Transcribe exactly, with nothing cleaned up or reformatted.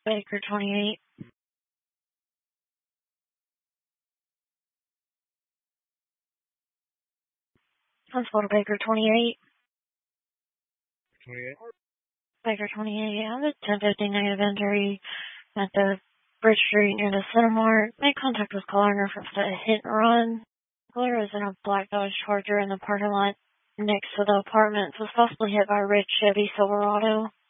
Baker twenty-eight. Constable Baker twenty-eight. twenty-eight. Baker twenty-eight. I have a ten fifty negative injury at the Bridge Street near the Cinemark. Made contact with caller in reference to a hit and run. Caller is in a black Dodge Charger in the parking lot next to the apartments. Was possibly hit by a red Chevy Silverado.